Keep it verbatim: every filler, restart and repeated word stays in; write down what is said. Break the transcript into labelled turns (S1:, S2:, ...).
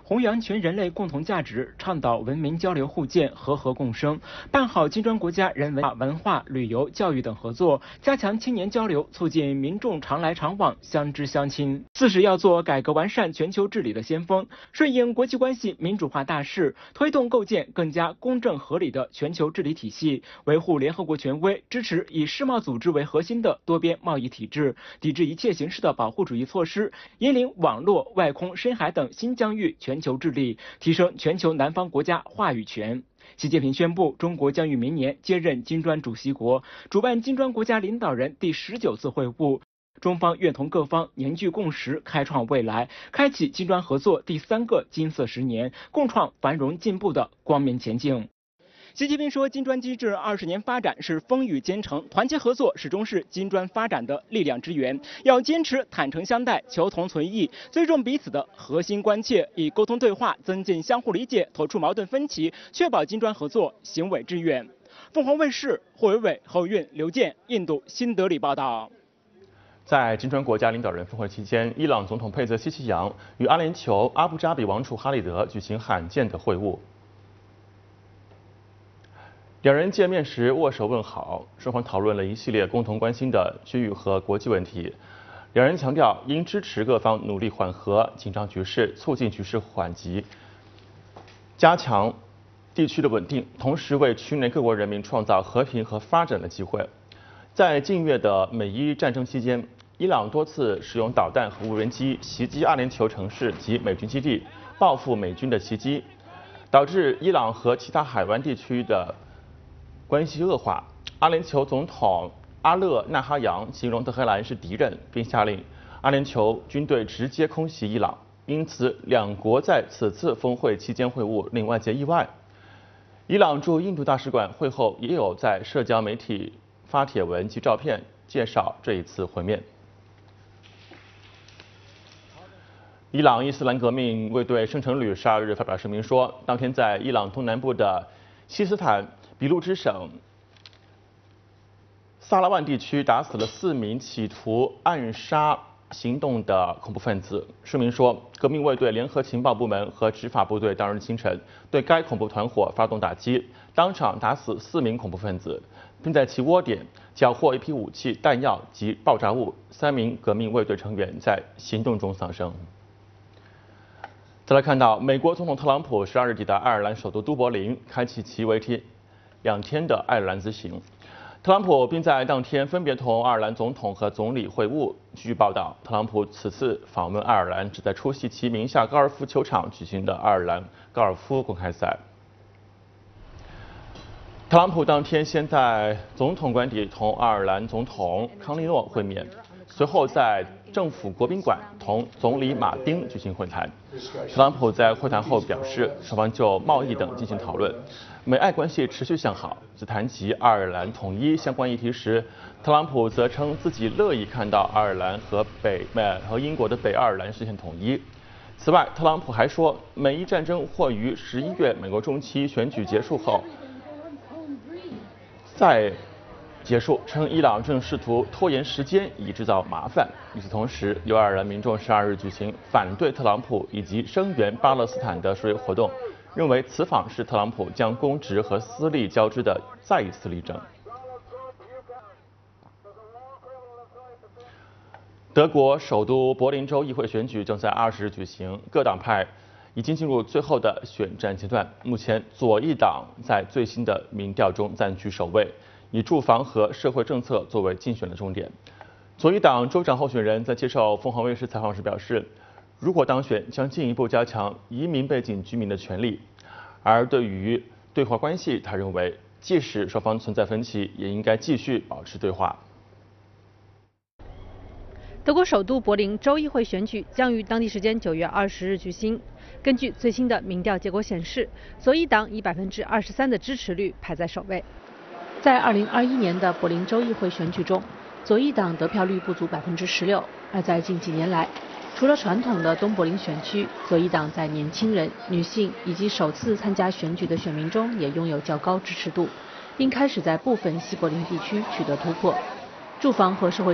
S1: 弘扬全人类共同价值，倡导文明交流互鉴、和合共生，办好金砖国家人文、文化、旅游、教育等合作，加强青年交流，促进民众常来常往、相知相亲。四是要做改革完善全球治理的先锋，顺应国际关系民主化大势，推动构建更加公正合理的全球治理体系，维护联合国权威，支持以世贸组织为核心的多边贸易体制，抵制一切形式的保护主义措施，引领网络、外空、深海等新疆域全球治理，提升全球南方国家话语权。习近平宣布，中国将于明年接任金砖主席国，主办金砖国家领导人第十九次会晤。中方愿同各方凝聚共识，开创未来，开启金砖合作第三个金色十年，共创繁荣进步的光明前景。习近平说，金砖机制二十年发展是风雨兼程，团结合作始终是金砖发展的力量之源。要坚持坦诚相待、求同存异，尊重彼此的核心关切，以沟通对话增进相互理解，妥处矛盾分歧，确保金砖合作行稳致远。凤凰卫视霍伟伟、侯运、刘健，印度新德里报道。
S2: 在金砖国家领导人峰会期间，伊朗总统佩泽西奇扬与阿联酋阿布扎比王储哈里德举行罕见的会晤。两人见面时握手问好，双方讨论了一系列共同关心的区域和国际问题。两人强调应支持各方努力缓和紧张局势，促进局势缓急，加强地区的稳定，同时为区内各国人民创造和平和发展的机会。在近月的美伊战争期间，伊朗多次使用导弹和无人机袭击阿联酋城市及美军基地，报复美军的袭击，导致伊朗和其他海湾地区的关系恶化。阿联酋总统阿勒纳哈扬形容德黑兰是敌人，并下令阿联酋军队直接空袭伊朗。因此，两国在此次峰会期间会晤令外界意外。伊朗驻印度大使馆会后也有在社交媒体发帖文及照片介绍这一次会面。伊朗伊斯兰革命卫队圣城旅十二日发表声明说，当天在伊朗东南部的西斯坦俾路支省萨拉万地区打死了四名企图暗杀行动的恐怖分子。声明说，革命卫队联合情报部门和执法部队当日清晨对该恐怖团伙发动打击，当场打死四名恐怖分子，并在其窝点缴获一批武器、弹药及爆炸物。三名革命卫队成员在行动中丧生。再来看到，美国总统特朗普十二日抵达爱尔兰首都都柏林，开启其为期两天的爱尔兰之行。特朗普并在当天分别同爱尔兰总统和总理会晤。据报道，特朗普此次访问爱尔兰，旨在出席其名下高尔夫球场举行的爱尔兰高尔夫公开赛。特朗普当天先在总统官邸同爱尔兰总统康利诺会面，随后在政府国宾馆同总理马丁举行会谈。特朗普在会谈后表示，双方就贸易等进行讨论，美爱关系持续向好。在谈及爱尔兰统一相关议题时，特朗普则称自己乐意看到爱尔兰和北呃和英国的北爱尔兰实现统一。此外，特朗普还说，美伊战争或于十一月美国中期选举结束后再结束，称伊朗正试图拖延时间以制造麻烦。与此同时，有爱尔兰民众十二日举行反对特朗普以及声援巴勒斯坦的示威活动，认为此访是特朗普将公职和私利交织的再一次例证。德国首都柏林州议会选举正在二十日举行，各党派已经进入最后的选战阶段。目前，左翼党在最新的民调中占据首位，以住房和社会政策作为竞选的重点。左翼党州长候选人在接受凤凰卫视采访时表示，如果当选，将进一步加强移民背景居民的权利。而对于对华关系，他认为，即使双方存在分歧，也应该继续保持对话。
S3: 德国首都柏林州议会选举将于当地时间九月二十日举行。根据最新的民调结果显示，左翼党以百分之二十三的支持率排在首位。在二零二一年的柏林州议会选举中，左翼党得票率不足百分之十六。而在近几年来，除了传统的东柏林选区，左翼党在年轻人、女性以及首次参加选举的选民中也拥有较高支持度，并开始在部分西柏林地区取得突破。住房和社会